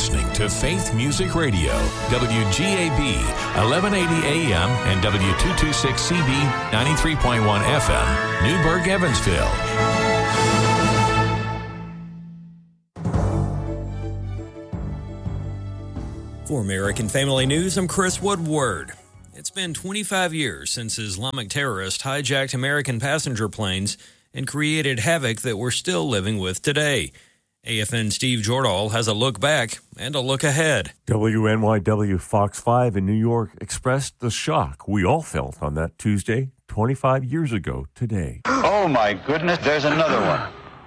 listening to Faith Music Radio, WGAB, 1180 AM and W226CB, 93.1 FM, Newburgh, Evansville. For American Family News, I'm Chris Woodward. It's been 25 years since Islamic terrorists hijacked American passenger planes and created havoc that we're still living with today. AFN's Steve Jordahl has a look back and a look ahead. WNYW Fox 5 in New York expressed the shock we all felt on that Tuesday, 25 years ago today. Oh, my goodness, there's another one.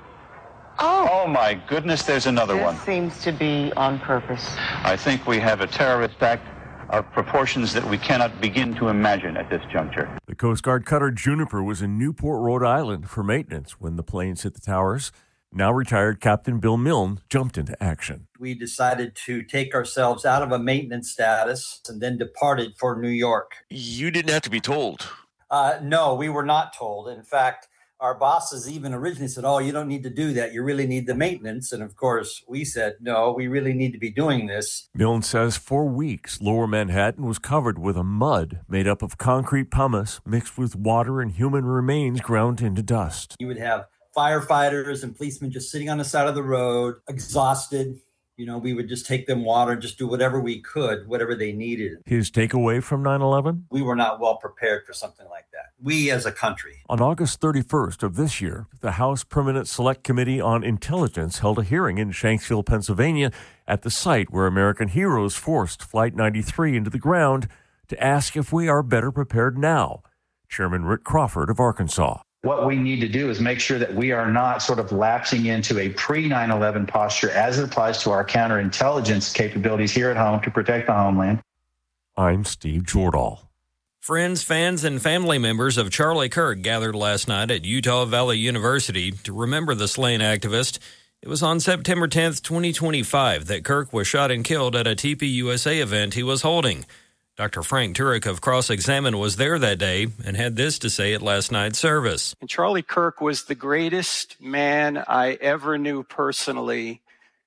Oh, my goodness, there's another one. This seems to be on purpose. I think we have a terrorist act of proportions that we cannot begin to imagine at this juncture. The Coast Guard cutter Juniper was in Newport, Rhode Island for maintenance when the planes hit the towers. Now retired Captain Bill Milne jumped into action. We decided to take ourselves out of a maintenance status and then departed for New York. You didn't have to be told. No, we were not told. In fact, our bosses even originally said, oh, you don't need to do that. You really need the maintenance. And of course, we said, no, we really need to be doing this. Milne says for weeks, Lower Manhattan was covered with a mud made up of concrete pumice mixed with water and human remains ground into dust. You would have firefighters and policemen just sitting on the side of the road, exhausted. You know, we would just take them water and just do whatever we could, whatever they needed. His takeaway from 9/11? We were not well prepared for something like that. We as a country. On August 31st of this year, the House Permanent Select Committee on Intelligence held a hearing in Shanksville, Pennsylvania, at the site where American heroes forced Flight 93 into the ground to ask if we are better prepared now. Chairman Rick Crawford of Arkansas. What we need to do is make sure that we are not sort of lapsing into a pre-9/11 posture as it applies to our counterintelligence capabilities here at home to protect the homeland. I'm Steve Jordahl. Friends, fans, and family members of Charlie Kirk gathered last night at Utah Valley University to remember the slain activist. It was on September 10th, 2025, that Kirk was shot and killed at a TPUSA event he was holding. Dr. Frank Turek of Cross-Examine was there that day and had this to say at last night's service. And Charlie Kirk was the greatest man I ever knew personally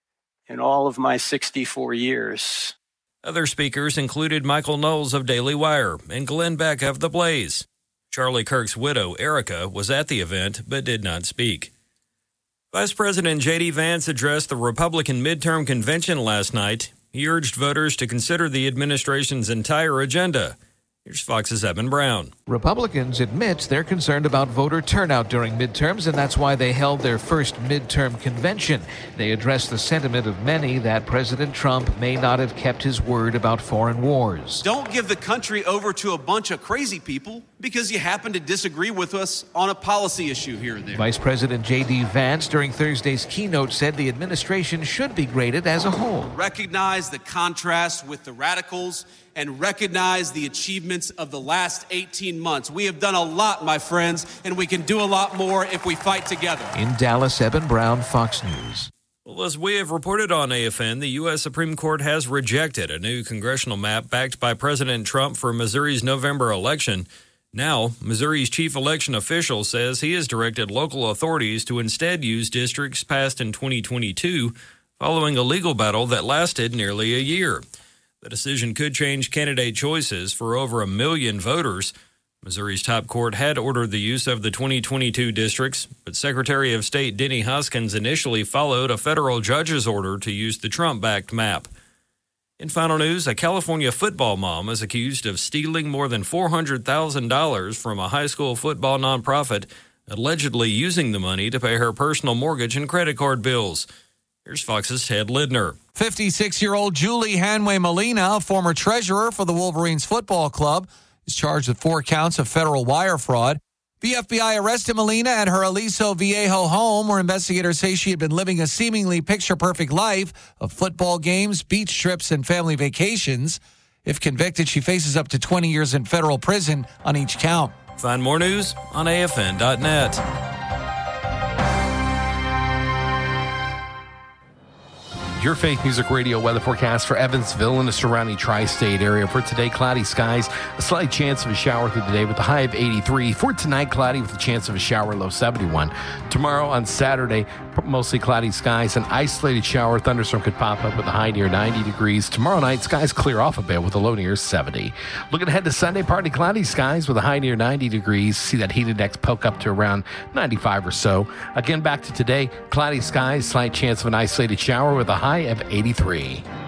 in all of my 64 years. Other speakers included Michael Knowles of Daily Wire and Glenn Beck of The Blaze. Charlie Kirk's widow, Erica, was at the event but did not speak. Vice President J.D. Vance addressed the Republican midterm convention last night. He urged voters to consider the administration's entire agenda. Here's Fox's Evan Brown. Republicans admit they're concerned about voter turnout during midterms, and that's why they held their first midterm convention. They addressed the sentiment of many that President Trump may not have kept his word about foreign wars. Don't give the country over to a bunch of crazy people because you happen to disagree with us on a policy issue here or there. Vice President J.D. Vance during Thursday's keynote said the administration should be graded as a whole. Recognize the contrast with the radicals and recognize the achievements of the last 18 months. We have done a lot, my friends, and we can do a lot more if we fight together. In Dallas, Evan Brown, Fox News. Well, as we have reported on AFN, the U.S. Supreme Court has rejected a new congressional map backed by President Trump for Missouri's November election. Now, Missouri's chief election official says he has directed local authorities to instead use districts passed in 2022, following a legal battle that lasted nearly a year. The decision could change candidate choices for over 1 million voters. Missouri's top court had ordered the use of the 2022 districts, but Secretary of State Denny Hoskins initially followed a federal judge's order to use the Trump-backed map. In final news, a California football mom is accused of stealing more than $400,000 from a high school football nonprofit, allegedly using the money to pay her personal mortgage and credit card bills. Here's Fox's Ted Lidner. 56-year-old Julie Hanway Molina, former treasurer for the Wolverines football club, is charged with 4 counts of federal wire fraud. The FBI arrested Molina at her Aliso Viejo home, where investigators say she had been living a seemingly picture-perfect life of football games, beach trips, and family vacations. If convicted, she faces up to 20 years in federal prison on each count. Find more news on AFN.net. Your Faith Music Radio weather forecast for Evansville and the surrounding tri-state area. For today, cloudy skies, a slight chance of a shower through the day with a high of 83. For tonight, cloudy with a chance of a shower, low 71. Tomorrow on Saturday, mostly cloudy skies, an isolated shower, thunderstorm could pop up with a high near 90 degrees. Tomorrow night, skies clear off a bit with a low near 70. Looking ahead to Sunday, partly cloudy skies with a high near 90 degrees. See that heat index poke up to around 95 or so. Again, back to today, cloudy skies, slight chance of an isolated shower with a high of 83.